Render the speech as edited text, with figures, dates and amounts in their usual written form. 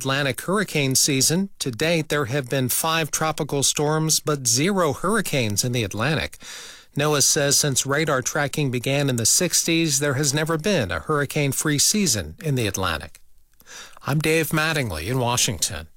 Atlantic hurricane season. To date, there have been 5 tropical storms, but 0 hurricanes in the Atlantic. NOAA says since radar tracking began in the 60s, there has never been a hurricane-free season in the Atlantic. I'm Dave Mattingly in Washington.